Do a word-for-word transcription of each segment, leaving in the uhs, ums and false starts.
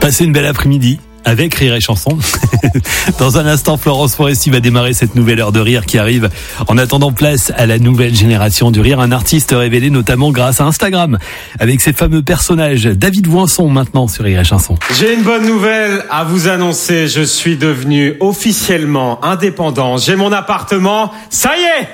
Passez une belle après-midi avec Rire et Chanson. Dans un instant, Florence Foresti va démarrer cette nouvelle heure de rire qui arrive. En attendant, place à la nouvelle génération du rire, un artiste révélé notamment grâce à Instagram, avec ses fameux personnages. David Voinson maintenant sur Rire et Chanson. J'ai une bonne nouvelle à vous annoncer. Je suis devenu officiellement indépendant. J'ai mon appartement. Ça y est!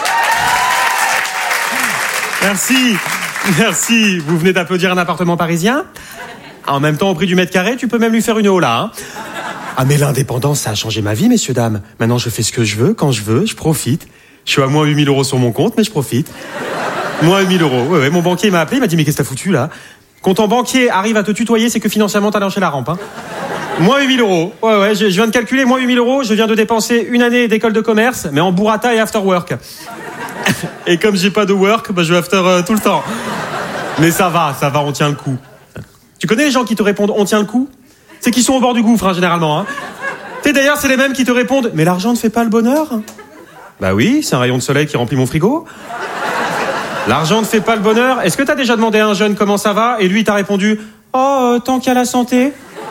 Merci. Merci. Vous venez d'applaudir un appartement parisien? En même temps, au prix du mètre carré, tu peux même lui faire une hola, hein. Ah, mais l'indépendance, ça a changé ma vie, messieurs, dames. Maintenant, je fais ce que je veux, quand je veux, je profite. Je suis à moins huit mille euros sur mon compte, mais je profite. Moins huit mille euros. Ouais, ouais, mon banquier m'a appelé, il m'a dit, mais qu'est-ce que t'as foutu, là? Quand ton banquier arrive à te tutoyer, c'est que financièrement, t'as lâché la rampe, hein. Moins huit mille euros. Ouais, ouais, je, je viens de calculer, moins huit mille euros, je viens de dépenser une année d'école de commerce, mais en burrata et after work. Et comme j'ai pas de work, bah, je vais after euh, tout le temps. Mais ça va, ça va, on tient le coup. Tu connais les gens qui te répondent « on tient le coup » ? C'est qu'ils sont au bord du gouffre, hein, généralement. Hein. Tu sais, d'ailleurs, c'est les mêmes qui te répondent « mais l'argent ne fait pas le bonheur ?» ? Bah oui, c'est un rayon de soleil qui remplit mon frigo. L'argent ne fait pas le bonheur. Est-ce que t'as déjà demandé à un jeune comment ça va ? Et lui, t'a répondu « oh, euh, tant qu'il y a la santé ».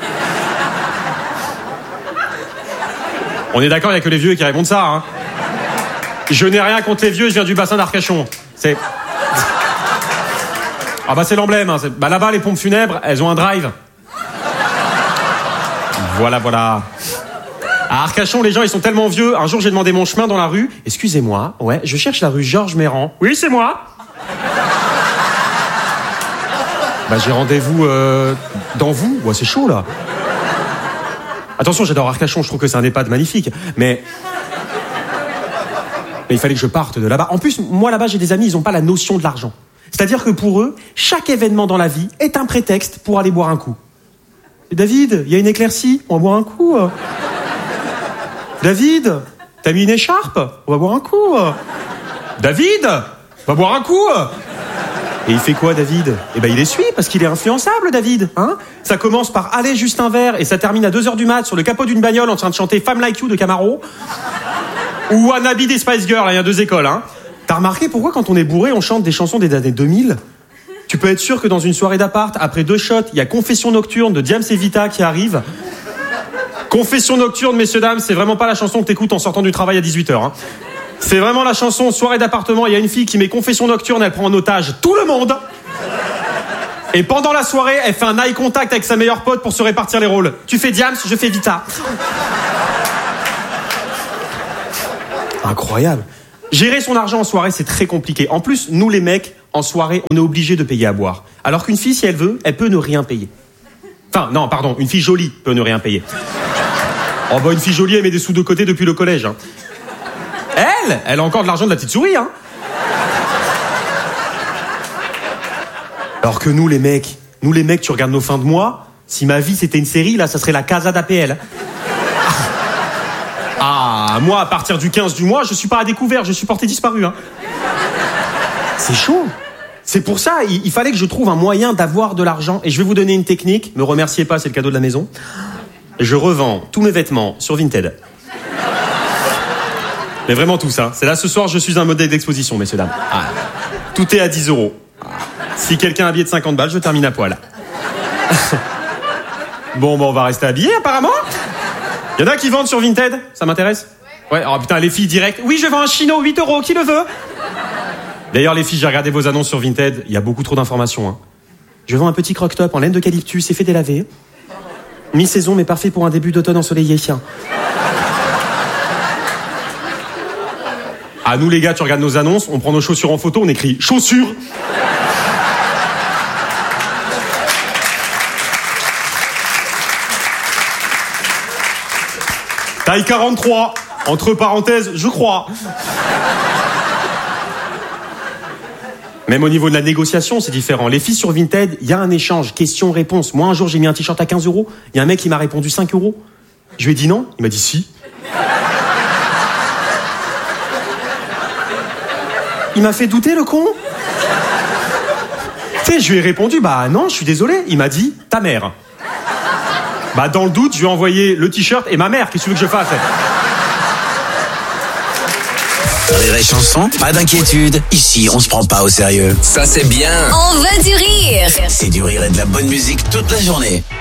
On est d'accord, il n'y a que les vieux qui répondent ça. Hein. Je n'ai rien contre les vieux, je viens du bassin d'Arcachon. C'est... Ah bah c'est l'emblème, hein. Bah là-bas les pompes funèbres, elles ont un drive. Voilà, voilà. À Arcachon, les gens ils sont tellement vieux, un jour j'ai demandé mon chemin dans la rue. Excusez-moi, ouais, je cherche la rue Georges Méran. Oui, c'est moi. Bah j'ai rendez-vous euh, dans vous, ouais c'est chaud là. Attention, j'adore Arcachon, je trouve que c'est un EHPAD magnifique, mais... mais il fallait que je parte de là-bas. En plus, moi là-bas j'ai des amis, ils ont pas la notion de l'argent. C'est-à-dire que pour eux, chaque événement dans la vie est un prétexte pour aller boire un coup. David, il y a une éclaircie, on va boire un coup. David, t'as mis une écharpe, on va boire un coup. David, on va boire un coup. Et il fait quoi, David ? Eh ben, il essuie, parce qu'il est influençable, David. Hein ? Ça commence par aller juste un verre et ça termine à deux heures du mat sur le capot d'une bagnole en train de chanter Femme Like You de Camaro. Ou Wannabe des Spice Girls, il y a deux écoles, hein. T'as remarqué pourquoi quand on est bourré, on chante des chansons des années deux mille ? Tu peux être sûr que dans une soirée d'appart, après deux shots, il y a Confession Nocturne de Diams et Vita qui arrive. Confession Nocturne, messieurs, dames, c'est vraiment pas la chanson que t'écoutes en sortant du travail à dix-huit heures. Hein. C'est vraiment la chanson soirée d'appartement, il y a une fille qui met Confession Nocturne, elle prend en otage tout le monde. Et pendant la soirée, elle fait un eye contact avec sa meilleure pote pour se répartir les rôles. Tu fais Diams, je fais Vita. Incroyable. Gérer son argent en soirée, c'est très compliqué. En plus, nous les mecs, en soirée, on est obligés de payer à boire. Alors qu'une fille, si elle veut, elle peut ne rien payer. Enfin, non, pardon, une fille jolie peut ne rien payer. Oh bah, une fille jolie, elle met des sous de côté depuis le collège. Hein. Elle, elle a encore de l'argent de la petite souris. Hein. Alors que nous, les mecs, nous les mecs, tu regardes nos fins de mois, si ma vie c'était une série, là, ça serait la Casa d'A P L. Ah, moi, à partir du quinze du mois, je suis pas à découvert, je suis porté disparu. Hein. C'est chaud. C'est pour ça, il, il fallait que je trouve un moyen d'avoir de l'argent. Et je vais vous donner une technique. Me remerciez pas, c'est le cadeau de la maison. Je revends tous mes vêtements sur Vinted. Mais vraiment tout ça. C'est là, ce soir, je suis un modèle d'exposition, messieurs, dames. Ah, tout est à dix euros. Si quelqu'un est habillé de cinquante balles, je termine à poil. Bon, bon, on va rester habillés, apparemment. Il y en a qui vendent sur Vinted, ça m'intéresse ? Ouais, oh putain, les filles direct. Oui, je vends un chino, huit euros, qui le veut ? D'ailleurs, les filles, j'ai regardé vos annonces sur Vinted, il y a beaucoup trop d'informations. Hein. Je vends un petit croque-top en laine d'eucalyptus et fait délavé. Mi-saison, mais parfait pour un début d'automne ensoleillé. Ah, nous les gars, tu regardes nos annonces, on prend nos chaussures en photo, on écrit « chaussures ». Taille quarante-trois, entre parenthèses, je crois. Même au niveau de la négociation, c'est différent. Les filles sur Vinted, il y a un échange, question-réponse. Moi, un jour, j'ai mis un t-shirt à quinze euros. Il y a un mec qui m'a répondu cinq euros. Je lui ai dit non. Il m'a dit si. Il m'a fait douter, le con. Tu sais, je lui ai répondu, bah non, je suis désolé. Il m'a dit, ta mère. Bah, dans le doute, je lui ai envoyé le t-shirt et ma mère. Qu'est-ce que tu veux que je fasse ? Rire et Chanson, pas d'inquiétude. Ici, on se prend pas au sérieux. Ça, c'est bien. On veut du rire. C'est du rire et de la bonne musique toute la journée.